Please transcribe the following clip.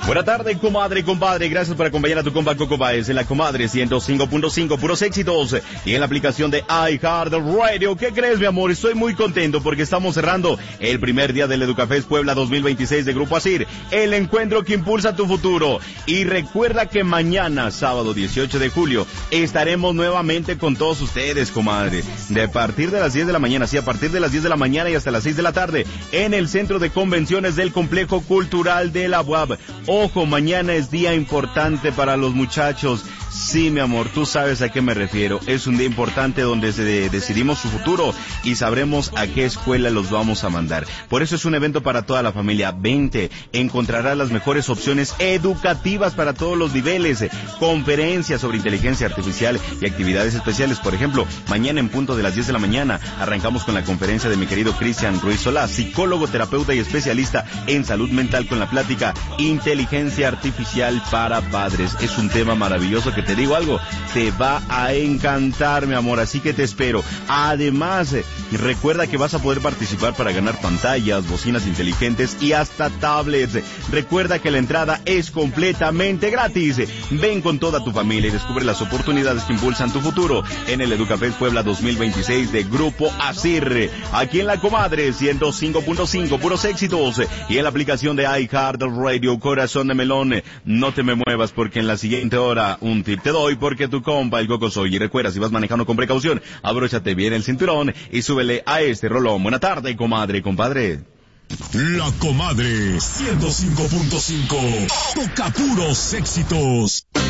Buena tarde, comadre y compadre. Gracias por acompañar a tu compa Coco Baez en la Comadre 105.5, puros éxitos. Y en la aplicación de iHeartRadio. ¿Qué crees, mi amor? Estoy muy contento porque estamos cerrando el primer día del Educafest Puebla 2026 de Grupo Asir. El encuentro que impulsa tu futuro. Y recuerda que mañana, sábado 18 de julio, estaremos nuevamente con todos ustedes, comadre. De partir de las 10 de la mañana, sí, a partir de las 10 de la mañana y hasta las 6 de la tarde, en el Centro de Convenciones del Complejo Cultural de la UAB. Ojo, mañana es día importante para los muchachos. Sí, mi amor, tú sabes a qué me refiero. Es un día importante donde decidimos su futuro y sabremos a qué escuela los vamos a mandar. Por eso es un evento para toda la familia. Vente, encontrarás las mejores opciones educativas para todos los niveles. Conferencias sobre inteligencia artificial y actividades especiales. Por ejemplo, mañana en punto de las 10 de la mañana arrancamos con la conferencia de mi querido Cristian Ruiz Solá, psicólogo, terapeuta y especialista en salud mental, con la plática Inteligencia Artificial para Padres. Es un tema maravilloso que, te digo algo, te va a encantar, mi amor, así que te espero. Además, recuerda que vas a poder participar para ganar pantallas, bocinas inteligentes y hasta tablets. Recuerda que la entrada es completamente gratis. Ven con toda tu familia y descubre las oportunidades que impulsan tu futuro en el Educafest Puebla 2026 de Grupo Asir. Aquí en la Comadre 105.5, puros éxitos. Y en la aplicación de iHeartRadio, corazón de melón. No te me muevas porque en la siguiente hora un tip te doy, porque tu compa el Coco soy. Y recuerda, si vas manejando con precaución, abróchate bien el cinturón y súbele a este rolón. Buena tarde, comadre y compadre. La Comadre 105.5 toca puros éxitos.